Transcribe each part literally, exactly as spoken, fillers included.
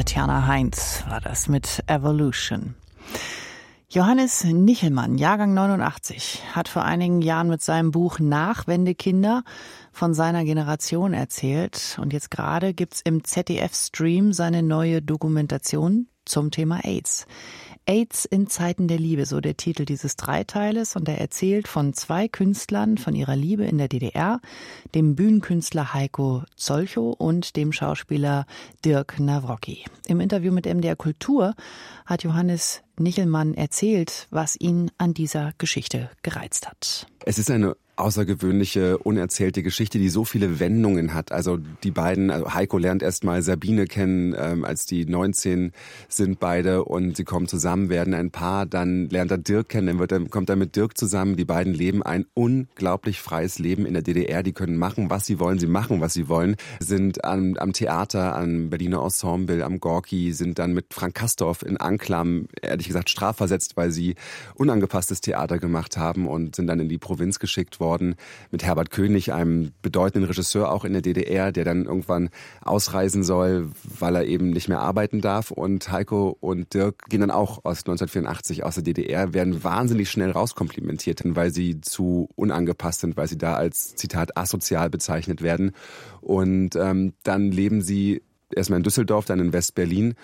Tatjana Heinz war das mit Evolution. Johannes Nichelmann, Jahrgang neunundachtzig, hat vor einigen Jahren mit seinem Buch Nachwendekinder von seiner Generation erzählt. Und jetzt gerade gibt's im Z D F-Stream seine neue Dokumentation zum Thema AIDS. AIDS in Zeiten der Liebe, so der Titel dieses Dreiteiles. Und er erzählt von zwei Künstlern, von ihrer Liebe in der D D R, dem Bühnenkünstler Heiko Zolchow und dem Schauspieler Dirk Nawrocki. Im Interview mit M D R Kultur hat Johannes Nichelmann erzählt, was ihn an dieser Geschichte gereizt hat. Es ist eine außergewöhnliche, unerzählte Geschichte, die so viele Wendungen hat. Also die beiden, also Heiko lernt erst mal Sabine kennen, ähm, als die neunzehn sind beide und sie kommen zusammen, werden ein Paar. Dann lernt er Dirk kennen, dann, wird er, kommt er mit Dirk zusammen. Die beiden leben ein unglaublich freies Leben in der D D R. Die können machen, was sie wollen, sie machen, was sie wollen. Sind am, am Theater, am Berliner Ensemble, am Gorki, sind dann mit Frank Castorf in Anklam, ehrlich gesagt, strafversetzt, weil sie unangepasstes Theater gemacht haben und sind dann in die Provinz geschickt worden. Mit Herbert König, einem bedeutenden Regisseur auch in der D D R, der dann irgendwann ausreisen soll, weil er eben nicht mehr arbeiten darf. Und Heiko und Dirk gehen dann auch aus neunzehnhundertvierundachtzig aus der D D R, werden wahnsinnig schnell rauskomplimentiert, weil sie zu unangepasst sind, weil sie da als, Zitat, asozial bezeichnet werden. Und ähm, dann leben sie erstmal in Düsseldorf, dann in West-Berlin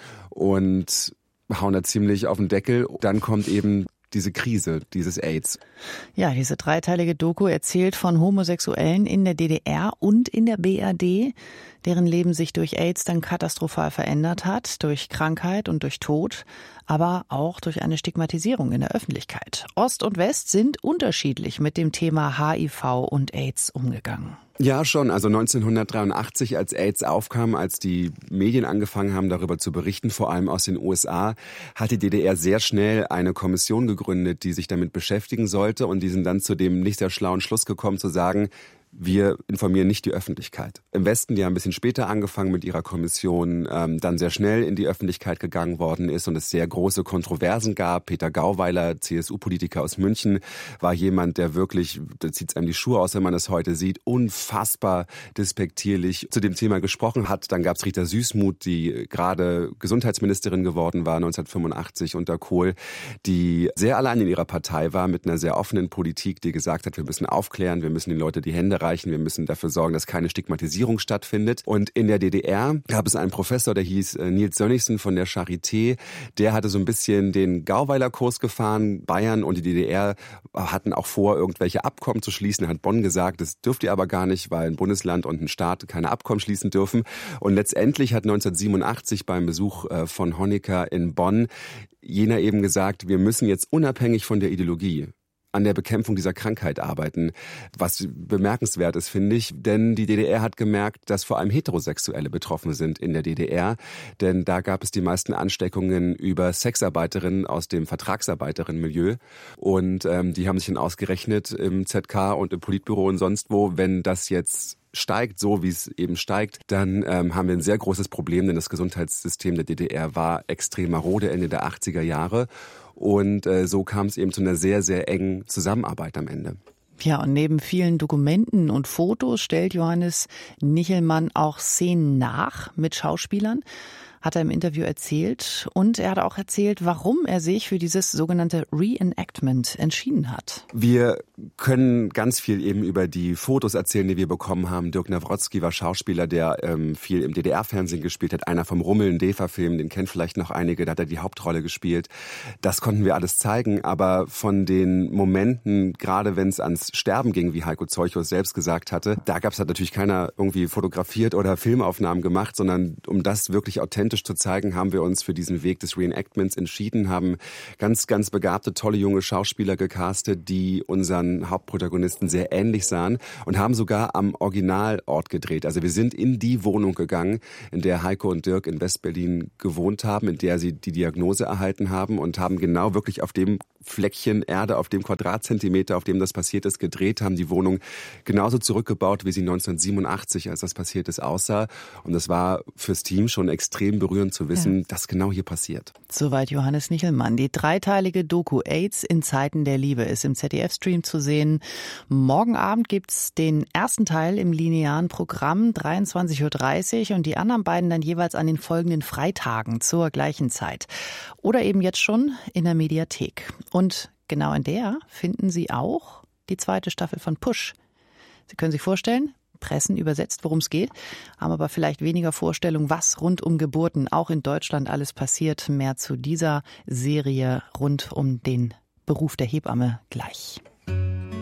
und hauen da ziemlich auf den Deckel. Dann kommt eben diese Krise, dieses AIDS. Ja, diese dreiteilige Doku erzählt von Homosexuellen in der D D R und in der B R D, deren Leben sich durch AIDS dann katastrophal verändert hat, durch Krankheit und durch Tod, aber auch durch eine Stigmatisierung in der Öffentlichkeit. Ost und West sind unterschiedlich mit dem Thema H I V und AIDS umgegangen. Ja, schon. Also neunzehnhundertdreiundachtzig, als AIDS aufkam, als die Medien angefangen haben, darüber zu berichten, vor allem aus den U S A, hat die D D R sehr schnell eine Kommission gegründet, die sich damit beschäftigen sollte. Und die sind dann zu dem nicht sehr schlauen Schluss gekommen, zu sagen, wir informieren nicht die Öffentlichkeit. Im Westen, die haben ein bisschen später angefangen mit ihrer Kommission, ähm, dann sehr schnell in die Öffentlichkeit gegangen worden ist und es sehr große Kontroversen gab. Peter Gauweiler, C S U-Politiker aus München, war jemand, der wirklich, da zieht es einem die Schuhe aus, wenn man es heute sieht, unfassbar despektierlich zu dem Thema gesprochen hat. Dann gab es Rita Süßmuth, die gerade Gesundheitsministerin geworden war, neunzehnhundertfünfundachtzig unter Kohl, die sehr allein in ihrer Partei war, mit einer sehr offenen Politik, die gesagt hat, wir müssen aufklären, wir müssen den Leuten die Hände reichen, wir müssen dafür sorgen, dass keine Stigmatisierung stattfindet. Und in der D D R gab es einen Professor, der hieß Nils Sönnigsen von der Charité, der hatte so ein bisschen den Gauweiler-Kurs gefahren. Bayern und die D D R hatten auch vor, irgendwelche Abkommen zu schließen. Er hat Bonn gesagt, das dürft ihr aber gar nicht, weil ein Bundesland und ein Staat keine Abkommen schließen dürfen. Und letztendlich hat neunzehnhundertsiebenundachtzig beim Besuch von Honecker in Bonn jener eben gesagt, wir müssen jetzt unabhängig von der Ideologie an der Bekämpfung dieser Krankheit arbeiten, was bemerkenswert ist, finde ich, denn die D D R hat gemerkt, dass vor allem Heterosexuelle betroffen sind in der D D R, denn da gab es die meisten Ansteckungen über Sexarbeiterinnen aus dem Vertragsarbeiterinnenmilieu und ähm, die haben sich dann ausgerechnet im Z K und im Politbüro und sonst wo, wenn das jetzt steigt, so wie es eben steigt, dann ähm, haben wir ein sehr großes Problem, denn das Gesundheitssystem der D D R war extrem marode Ende der achtziger Jahre. Und äh, so kam es eben zu einer sehr, sehr engen Zusammenarbeit am Ende. Ja, und neben vielen Dokumenten und Fotos stellt Johannes Nichelmann auch Szenen nach mit Schauspielern, hat er im Interview erzählt. Und er hat auch erzählt, warum er sich für dieses sogenannte Reenactment entschieden hat. Wir können ganz viel eben über die Fotos erzählen, die wir bekommen haben. Dirk Nawrocki war Schauspieler, der ähm, viel im D D R-Fernsehen gespielt hat. Einer vom Rummeln, DEFA-Film, den kennen vielleicht noch einige, da hat er die Hauptrolle gespielt. Das konnten wir alles zeigen, aber von den Momenten, gerade wenn es ans Sterben ging, wie Heiko Zolchow selbst gesagt hatte, da gab es halt natürlich keiner irgendwie fotografiert oder Filmaufnahmen gemacht, sondern um das wirklich authentisch zu zeigen, haben wir uns für diesen Weg des Reenactments entschieden, haben ganz, ganz begabte, tolle junge Schauspieler gecastet, die unseren Hauptprotagonisten sehr ähnlich sahen und haben sogar am Originalort gedreht. Also wir sind in die Wohnung gegangen, in der Heiko und Dirk in West-Berlin gewohnt haben, in der sie die Diagnose erhalten haben und haben genau wirklich auf dem Fleckchen Erde, auf dem Quadratzentimeter, auf dem das passiert ist, gedreht, haben die Wohnung genauso zurückgebaut, wie sie neunzehnhundertsiebenundachtzig, als das passiert ist, aussah. Und das war fürs Team schon extrem berührend zu wissen, ja. dass genau hier passiert. Soweit Johannes Nichelmann. Die dreiteilige Doku AIDS in Zeiten der Liebe ist im Z D F-Stream zu sehen. Morgen Abend gibt's den ersten Teil im linearen Programm, dreiundzwanzig Uhr dreißig, und die anderen beiden dann jeweils an den folgenden Freitagen zur gleichen Zeit. Oder eben jetzt schon in der Mediathek. Und genau in der finden Sie auch die zweite Staffel von Push. Sie können sich vorstellen, Pressen übersetzt, worum es geht, haben aber vielleicht weniger Vorstellung, was rund um Geburten auch in Deutschland alles passiert. Mehr zu dieser Serie rund um den Beruf der Hebamme gleich.